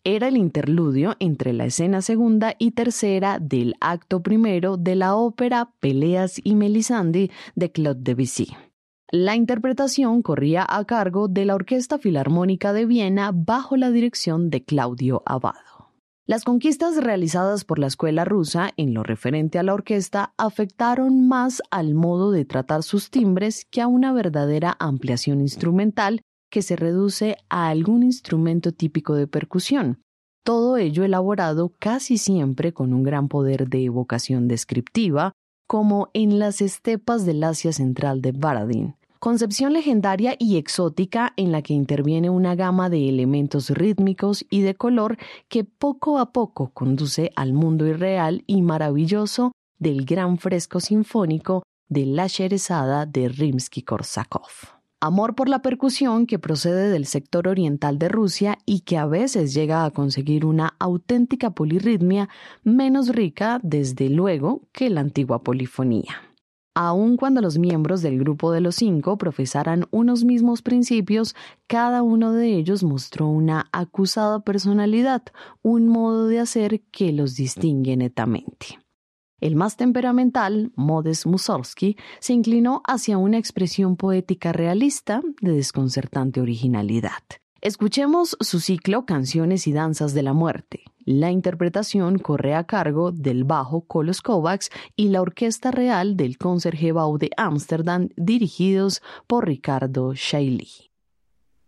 Era el interludio entre la escena segunda y tercera del acto primero de la ópera Peleas y Melisande de Claude Debussy. La interpretación corría a cargo de la Orquesta Filarmónica de Viena bajo la dirección de Claudio Abbado. Las conquistas realizadas por la escuela rusa en lo referente a la orquesta afectaron más al modo de tratar sus timbres que a una verdadera ampliación instrumental que se reduce a algún instrumento típico de percusión, todo ello elaborado casi siempre con un gran poder de evocación descriptiva, como en las estepas del Asia Central de Baradin, concepción legendaria y exótica en la que interviene una gama de elementos rítmicos y de color que poco a poco conduce al mundo irreal y maravilloso del gran fresco sinfónico de La Sherezada de Rimsky-Korsakov. Amor por la percusión que procede del sector oriental de Rusia y que a veces llega a conseguir una auténtica polirritmia menos rica, desde luego, que la antigua polifonía. Aun cuando los miembros del grupo de los 5 profesaran unos mismos principios, cada uno de ellos mostró una acusada personalidad, un modo de hacer que los distingue netamente. El más temperamental, Modest Mussorgsky, se inclinó hacia una expresión poética realista de desconcertante originalidad. Escuchemos su ciclo Canciones y danzas de la muerte. La interpretación corre a cargo del bajo Kolos Kovacs y la Orquesta Real del Concertgebouw de Ámsterdam, dirigidos por Ricardo Chailly.